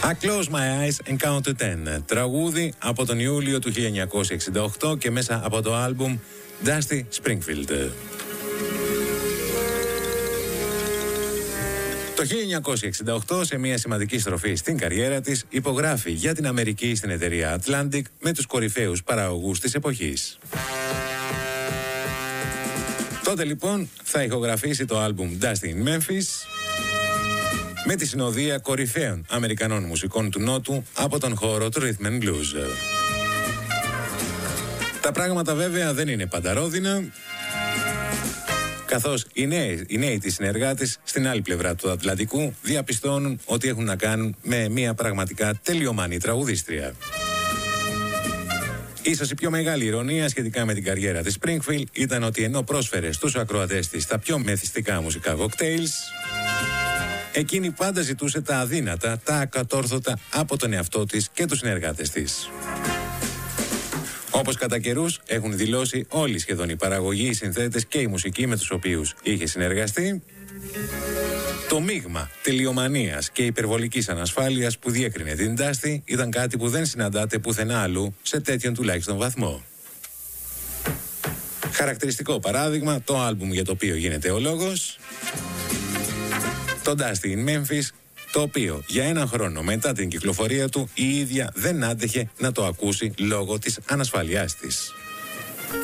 I Close My Eyes and Count to 10. Τραγούδι από τον Ιούλιο του 1968 και μέσα από το άλμπουμ Dusty Springfield. Το 1968, σε μια σημαντική στροφή στην καριέρα της, υπογράφει για την Αμερική στην εταιρεία Atlantic με τους κορυφαίους παραγωγούς της εποχής. Τότε λοιπόν θα ηχογραφήσει το άλμπουμ Dusty in Memphis με τη συνοδεία κορυφαίων Αμερικανών μουσικών του Νότου από τον χώρο του Rhythm and Blues. Τα πράγματα βέβαια δεν είναι πανταρόδινα, καθώς οι νέοι της συνεργάτες στην άλλη πλευρά του Ατλαντικού διαπιστώνουν ότι έχουν να κάνουν με μια πραγματικά τελειομανή τραγουδίστρια. Ίσως η πιο μεγάλη ηρωνία σχετικά με την καριέρα της Springfield ήταν ότι ενώ πρόσφερε στους ακροατές της τα πιο μεθυστικά μουσικά κοκτέιλς, εκείνη πάντα ζητούσε τα αδύνατα, τα ακατόρθωτα από τον εαυτό της και τους συνεργάτες της. Όπως κατά καιρούς έχουν δηλώσει όλοι σχεδόν οι παραγωγοί, οι συνθέτες και οι μουσικοί με τους οποίους είχε συνεργαστεί, το μείγμα τελειομανίας και υπερβολικής ανασφάλειας που διέκρινε την Dusty ήταν κάτι που δεν συναντάται πουθενά αλλού σε τέτοιον τουλάχιστον βαθμό. Χαρακτηριστικό παράδειγμα, το άλμπουμ για το οποίο γίνεται ο λόγος, το Dusty in Memphis, το οποίο για ένα χρόνο μετά την κυκλοφορία του η ίδια δεν άντεχε να το ακούσει λόγω της ανασφαλειάς της.